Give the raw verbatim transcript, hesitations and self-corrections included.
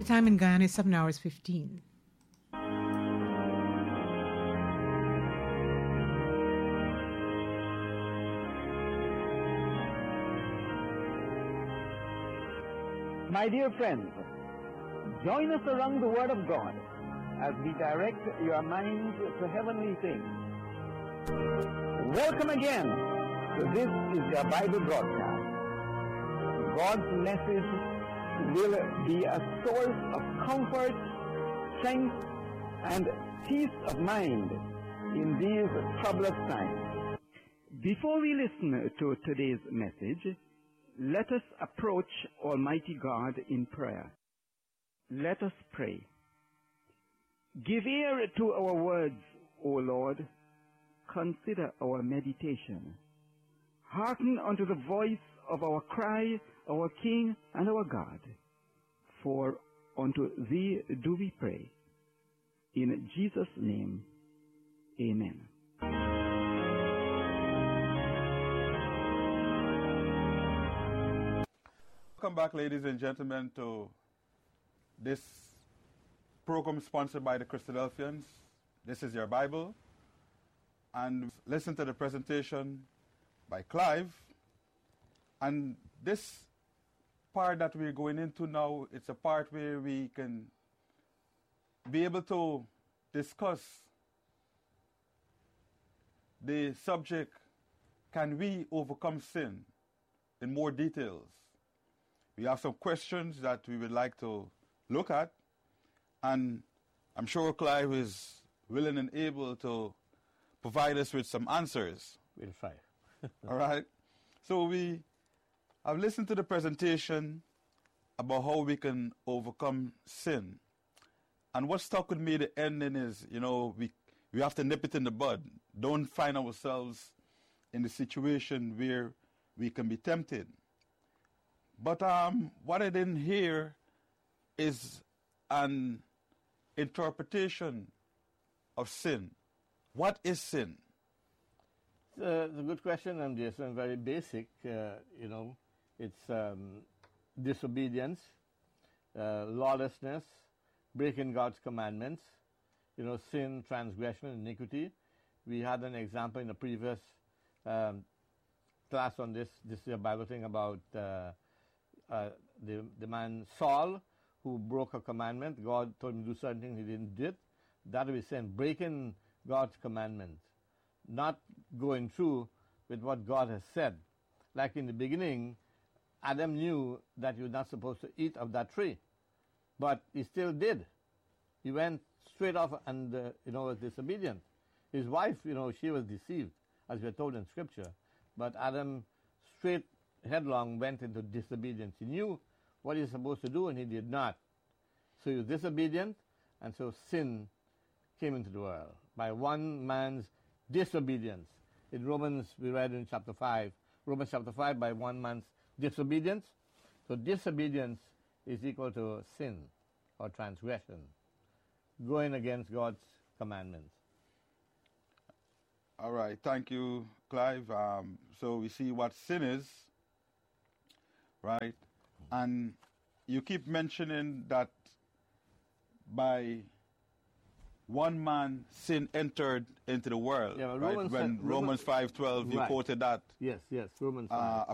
time in Guyana is seven hours fifteen. My dear friends, join us around the Word of God as we direct your minds to heavenly things. Welcome again to This is Your Bible Broadcast. God's message will be a source of comfort, strength, and peace of mind in these troublous times. Before we listen to today's message, let us approach Almighty God in prayer. Let us pray. Give ear to our words, O Lord. Consider our meditation. Hearken unto the voice of our cry, our King and our God. For unto Thee do we pray. In Jesus' name, amen. Welcome back, ladies and gentlemen, to this program sponsored by the Christadelphians. This is Your Bible. And listen to the presentation by Clive. And this part that we're going into now, it's a part where we can be able to discuss the subject, can we overcome sin, in more details. We have some questions that we would like to look at, and I'm sure Clive is willing and able to provide us with some answers. We'll try. All right. So we have listened to the presentation about how we can overcome sin. And what stuck with me, the ending is, you know, we, we have to nip it in the bud. Don't find ourselves in the situation where we can be tempted. But um, what I didn't hear is an interpretation of sin. What is sin? Uh, it's a good question, and Jason. Very basic. Uh, you know, it's um, disobedience, uh, lawlessness, breaking God's commandments. You know, sin, transgression, iniquity. We had an example in the previous um, class on this. This is a Bible thing about. Uh, Uh, the, the man Saul, who broke a commandment. God told him to do something he didn't do. That was sin, breaking God's commandment, not going through with what God has said. Like in the beginning, Adam knew that he was not supposed to eat of that tree, but he still did. He went straight off and uh, you know was disobedient. His wife, you know, she was deceived, as we are told in Scripture, but Adam straight headlong went into disobedience. He knew what he was supposed to do, and he did not. So he was disobedient, and so sin came into the world by one man's disobedience. In Romans, we read in chapter five, Romans chapter five, by one man's disobedience. So disobedience is equal to sin or transgression, going against God's commandments. All right, thank you, Clive. Um, so we see what sin is. Right? And you keep mentioning that by one man sin entered into the world. Yeah, right? Romans When said, Romans five twelve, you right. quoted that. Yes, yes, Romans five. Uh, a